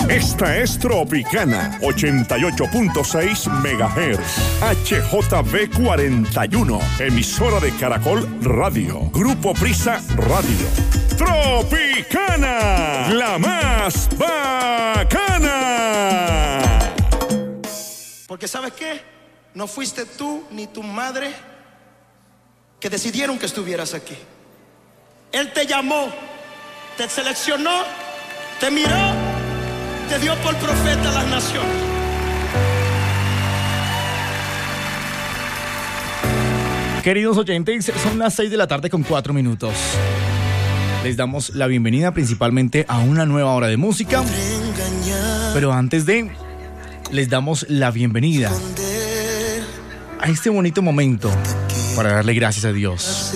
Esta es Tropicana 88.6 MHz, HJB 41, emisora de Caracol Radio, Grupo Prisa Radio. Tropicana, la más bacana. Porque ¿sabes qué? No fuiste tú ni tu madre que decidieron que estuvieras aquí. Él te llamó, te seleccionó, te miró, te dio por profeta a las naciones. Queridos oyentes, son las 6 de la tarde con 4 minutos. Les damos la bienvenida principalmente a una nueva hora de música. Pero antes de, les damos la bienvenida a este bonito momento para darle gracias a Dios.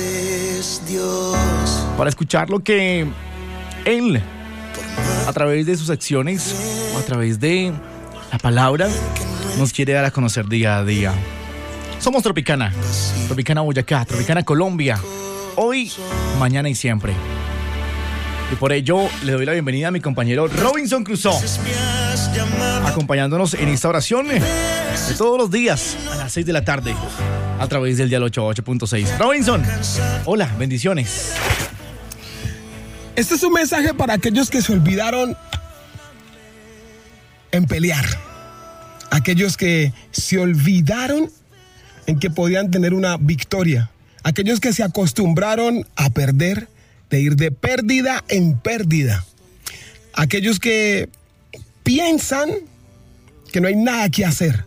Para escuchar lo que Él, a través de sus acciones, o a través de la palabra, nos quiere dar a conocer día a día. Somos Tropicana, Tropicana Boyacá, Tropicana Colombia, hoy, mañana y siempre. Y por ello le doy la bienvenida a mi compañero Robinson Crusoe, acompañándonos en esta oración de todos los días a las 6 de la tarde a través del dial 88.6. Robinson, hola, bendiciones. Este es un mensaje para aquellos que se olvidaron en pelear, aquellos que se olvidaron en que podían tener una victoria, aquellos que se acostumbraron a perder, de ir de pérdida en pérdida, aquellos que piensan que no hay nada que hacer,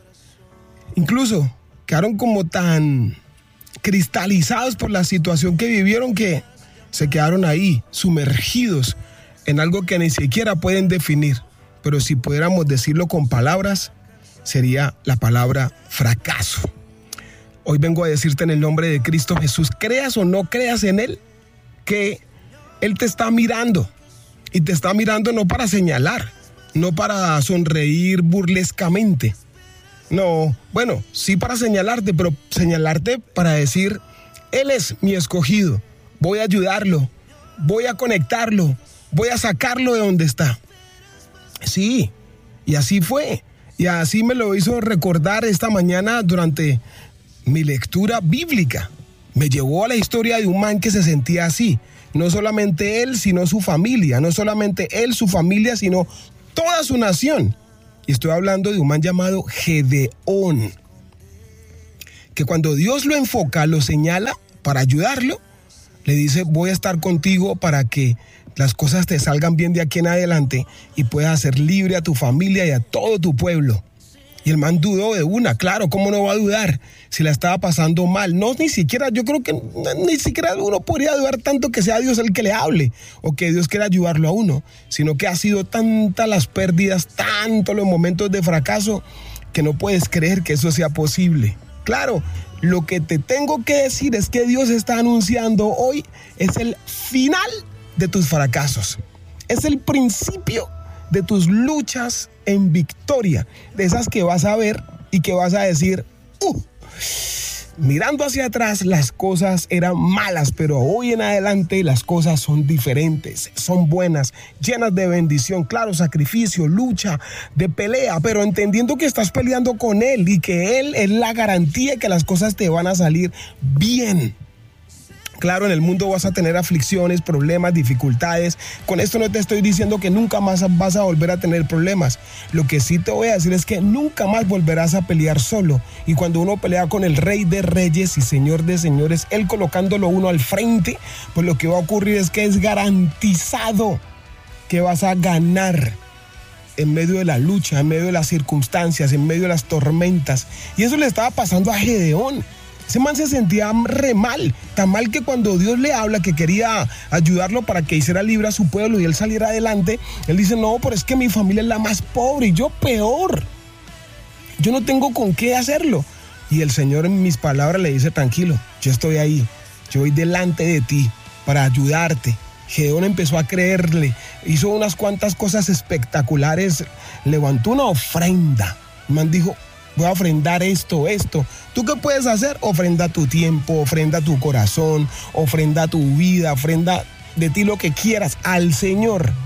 incluso quedaron como tan cristalizados por la situación que vivieron que se quedaron ahí, sumergidos en algo que ni siquiera pueden definir. Pero si pudiéramos decirlo con palabras, sería la palabra fracaso. Hoy vengo a decirte en el nombre de Cristo Jesús, creas o no creas en Él, que Él te está mirando. Y te está mirando no para señalar, no para sonreír burlescamente. No, bueno, sí para señalarte, pero señalarte para decir, Él es mi escogido. Voy a ayudarlo, voy a conectarlo, voy a sacarlo de donde está. Sí, y así fue. Y así me lo hizo recordar esta mañana durante mi lectura bíblica. Me llevó a la historia de un man que se sentía así. No solamente él, sino su familia. No solamente él, su familia, sino toda su nación. Y estoy hablando de un man llamado Gedeón, que cuando Dios lo enfoca, lo señala para ayudarlo, le dice, voy a estar contigo para que las cosas te salgan bien de aquí en adelante y puedas hacer libre a tu familia y a todo tu pueblo. Y el man dudó de una, claro, ¿cómo no va a dudar si la estaba pasando mal? No, ni siquiera, yo creo que ni siquiera uno podría dudar tanto que sea Dios el que le hable o que Dios quiera ayudarlo a uno, sino que ha sido tantas las pérdidas, tantos los momentos de fracaso que no puedes creer que eso sea posible. Claro, lo que te tengo que decir es que Dios está anunciando hoy es el final de tus fracasos. Es el principio de tus luchas en victoria. De esas que vas a ver y que vas a decir, mirando hacia atrás las cosas eran malas, pero hoy en adelante las cosas son diferentes, son buenas, llenas de bendición, claro, sacrificio, lucha, de pelea, pero entendiendo que estás peleando con Él y que Él es la garantía de que las cosas te van a salir bien. Claro, en el mundo vas a tener aflicciones, problemas, dificultades. Con esto no te estoy diciendo que nunca más vas a volver a tener problemas. Lo que sí te voy a decir es que nunca más volverás a pelear solo. Y cuando uno pelea con el Rey de Reyes y Señor de Señores, Él colocándolo uno al frente, pues lo que va a ocurrir es que es garantizado que vas a ganar en medio de la lucha, en medio de las circunstancias, en medio de las tormentas. Y eso le estaba pasando a Gedeón. Ese man se sentía re mal, tan mal que cuando Dios le habla que quería ayudarlo para que hiciera libre a su pueblo y él saliera adelante, él dice, no, pero es que mi familia es la más pobre y yo peor. Yo no tengo con qué hacerlo. Y el Señor en mis palabras le dice, tranquilo, yo estoy ahí, yo voy delante de ti para ayudarte. Gedeón empezó a creerle, hizo unas cuantas cosas espectaculares, levantó una ofrenda. El man dijo, voy a ofrendar esto. ¿Tú qué puedes hacer? Ofrenda tu tiempo, ofrenda tu corazón, ofrenda tu vida, ofrenda de ti lo que quieras al Señor.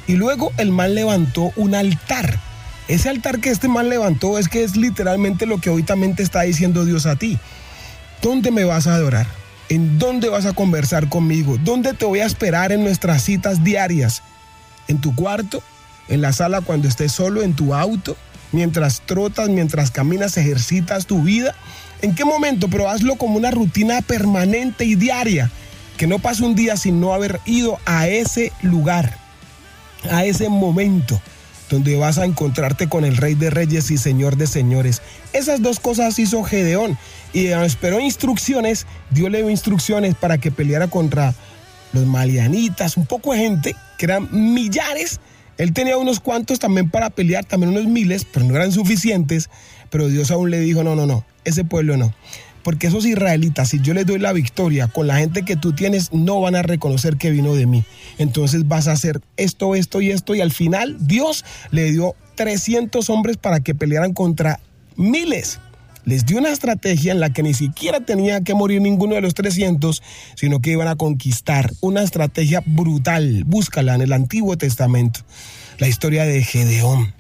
Y luego el man levantó un altar. Ese altar que este man levantó es que es literalmente lo que hoy también te está diciendo Dios a ti. ¿Dónde me vas a adorar? ¿En dónde vas a conversar conmigo? ¿Dónde te voy a esperar en nuestras citas diarias? ¿En tu cuarto? ¿En la sala cuando estés solo? ¿En tu auto? ¿Mientras trotas, mientras caminas, ejercitas tu vida? ¿En qué momento? Pero hazlo como una rutina permanente y diaria. Que no pase un día sin no haber ido a ese lugar, a ese momento donde vas a encontrarte con el Rey de Reyes y Señor de Señores. Esas dos cosas hizo Gedeón y esperó instrucciones. Dios le dio instrucciones para que peleara contra los madianitas, un poco de gente, que eran millares. Él tenía unos cuantos también para pelear, también unos miles, pero no eran suficientes. Pero Dios aún le dijo, no, ese pueblo no. Porque esos israelitas, si yo les doy la victoria con la gente que tú tienes, no van a reconocer que vino de mí. Entonces vas a hacer esto y esto. Y al final Dios le dio 300 hombres para que pelearan contra miles. Les dio una estrategia en la que ni siquiera tenía que morir ninguno de los 300, sino que iban a conquistar. Una estrategia brutal. Búscala en el Antiguo Testamento. La historia de Gedeón.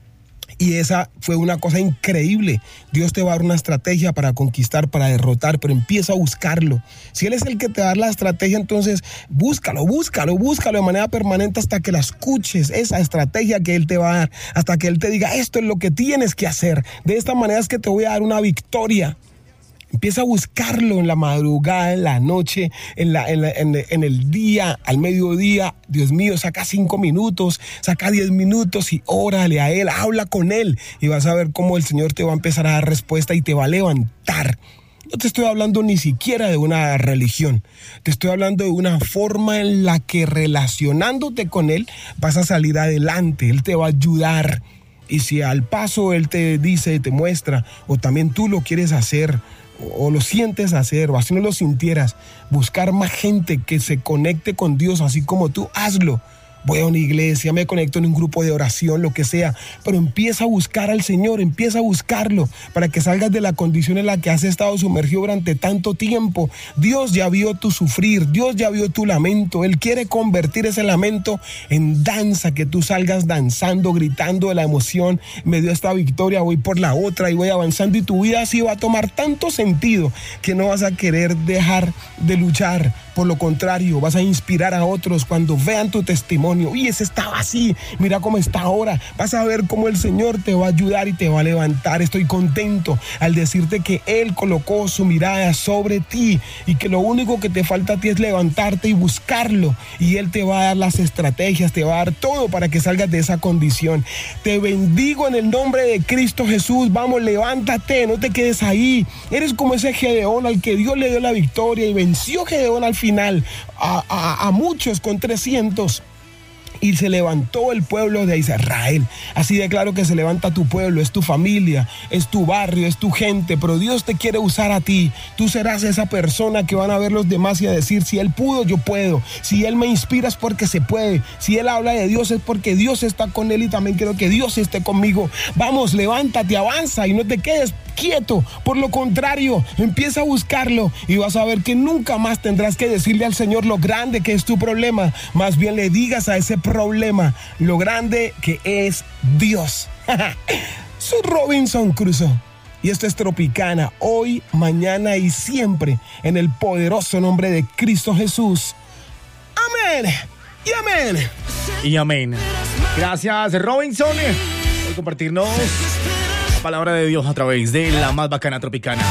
Y esa fue una cosa increíble. Dios te va a dar una estrategia para conquistar, para derrotar, pero empieza a buscarlo. Si Él es el que te da la estrategia, entonces búscalo de manera permanente hasta que la escuches, esa estrategia que Él te va a dar, hasta que Él te diga, esto es lo que tienes que hacer. De esta manera es que te voy a dar una victoria. Empieza a buscarlo en la madrugada, en la noche, en el día, al mediodía. Dios mío, saca 5 minutos, saca 10 minutos y órale a Él, habla con Él. Y vas a ver cómo el Señor te va a empezar a dar respuesta y te va a levantar. No te estoy hablando ni siquiera de una religión. Te estoy hablando de una forma en la que relacionándote con Él vas a salir adelante. Él te va a ayudar. Y si al paso Él te dice, te muestra, o también tú lo quieres hacer, o lo sientes hacer, o así no lo sintieras, buscar más gente que se conecte con Dios así como tú, hazlo. Voy a una iglesia, me conecto en un grupo de oración, lo que sea, pero empieza a buscar al Señor, empieza a buscarlo para que salgas de la condición en la que has estado sumergido durante tanto tiempo. Dios ya vio tu sufrir, Dios ya vio tu lamento. Él quiere convertir ese lamento en danza, que tú salgas danzando, gritando de la emoción. Me dio esta victoria, voy por la otra y voy avanzando, y tu vida así va a tomar tanto sentido que no vas a querer dejar de luchar. Por lo contrario, vas a inspirar a otros cuando vean tu testimonio. Uy, ese estaba así, mira cómo está ahora. Vas a ver cómo el Señor te va a ayudar y te va a levantar. Estoy contento al decirte que Él colocó su mirada sobre ti y que lo único que te falta a ti es levantarte y buscarlo. Y Él te va a dar las estrategias, te va a dar todo para que salgas de esa condición. Te bendigo en el nombre de Cristo Jesús. Vamos, levántate, no te quedes ahí. Eres como ese Gedeón al que Dios le dio la victoria y venció Gedeón al final a muchos con 300. Y se levantó el pueblo de Israel. Así de claro que se levanta tu pueblo, es tu familia, es tu barrio, es tu gente, pero Dios te quiere usar a ti. Tú serás esa persona que van a ver los demás y a decir, si Él pudo, yo puedo. Si Él me inspira es porque se puede. Si Él habla de Dios es porque Dios está con Él y también quiero que Dios esté conmigo. Vamos, levántate, avanza y no te quedes quieto. Por lo contrario, empieza a buscarlo y vas a ver que nunca más tendrás que decirle al Señor lo grande que es tu problema. Más bien le digas a ese problema lo grande que es Dios. Soy Robinson Crusoe y esto es Tropicana, hoy, mañana y siempre, en el poderoso nombre de Cristo Jesús. Amén y amén. Y amén. Gracias, Robinson, por compartirnos la palabra de Dios a través de la más bacana Tropicana.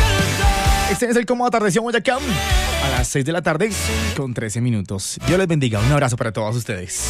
Este es el Cómo Atardeció Boyacá a las 6 de la tarde con 13 minutos. Dios les bendiga. Un abrazo para todos ustedes.